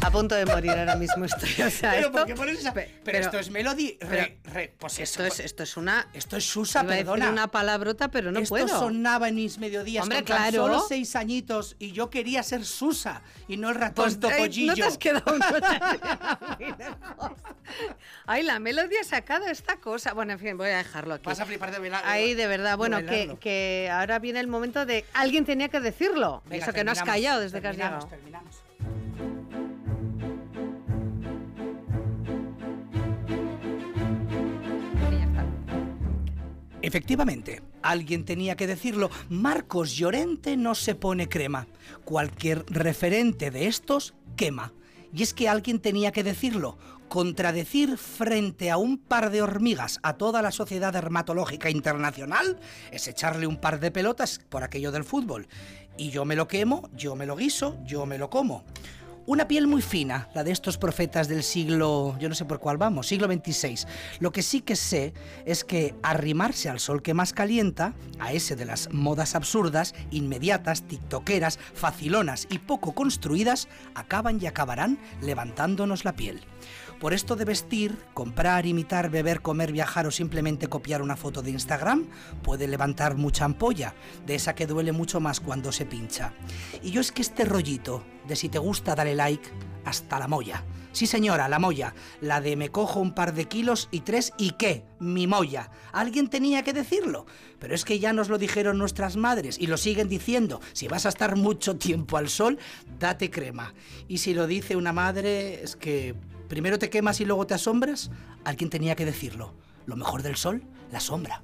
A punto de morir ahora mismo estoy. O sea, pero esto, ¿por qué pones esa? Pero esto es Melody. Pues esto es una. Esto es Susa, Iba a decir perdona. una palabrota, pero no esto puedo. sonaba en mis mediodías. Hombre, con tan claro. solo 6 añitos y yo quería ser Susa y no el ratón Pues, Topollillo. no te has quedado muy lejos. Ay, la Melody ha sacado esta cosa. Bueno, en fin, voy a dejarlo aquí. Vas a flipar de bailar. Ahí, de verdad. Bueno, que ahora viene el momento de... Alguien tenía que decirlo. Venga, eso que no has callado desde que has llegado. Terminamos. Y ya está. Efectivamente, alguien tenía que decirlo. Marcos Llorente no se pone crema. Cualquier referente de estos quema. Y es que alguien tenía que decirlo. Contradecir frente a un par de hormigas a toda la Sociedad Dermatológica Internacional es echarle un par de pelotas por aquello del fútbol. Y yo me lo quemo, yo me lo guiso, yo me lo como. Una piel muy fina, la de estos profetas del siglo, yo no sé por cuál vamos, siglo XXVI. Lo que sí que sé es que arrimarse al sol que más calienta, a ese de las modas absurdas, inmediatas, tiktokeras, facilonas y poco construidas, acaban y acabarán levantándonos la piel. Por esto de vestir, comprar, imitar, beber, comer, viajar o simplemente copiar una foto de Instagram puede levantar mucha ampolla, de esa que duele mucho más cuando se pincha. Y yo es que este rollito de si te gusta dale like, hasta la molla. Sí señora, la molla, la de me cojo un par de kilos y 3 y qué, mi molla. Alguien tenía que decirlo, pero es que ya nos lo dijeron nuestras madres y lo siguen diciendo. Si vas a estar mucho tiempo al sol, date crema. Y si lo dice una madre, es que primero te quemas y luego te asombras. Alguien tenía que decirlo. Lo mejor del sol, la sombra.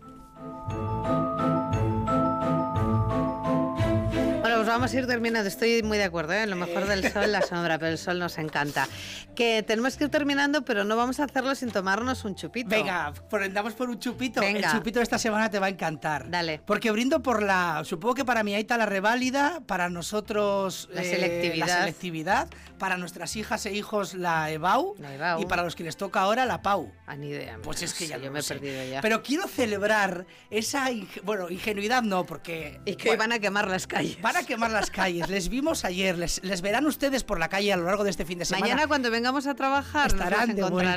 Bueno, pues vamos a ir terminando. Estoy muy de acuerdo, ¿eh? Lo mejor del sol, la sombra, pero el sol nos encanta. Que tenemos que ir terminando, pero no vamos a hacerlo sin tomarnos un chupito. Venga, andamos por un chupito. Venga. El chupito de esta semana te va a encantar. Dale. Porque brindo por supongo que para mi Aita la reválida, para nosotros la selectividad, para nuestras hijas e hijos la EBAU, y para los que les toca ahora la PAU. Ni idea. Pues es que ya yo me he perdido ya. Pero quiero celebrar esa, ingenuidad no, porque... Y que hoy van a quemar las calles. Van a quemar las calles. Les vimos ayer, les verán ustedes por la calle a lo largo de este fin de semana. Mañana cuando vengamos a trabajar estarán nos de vuelta.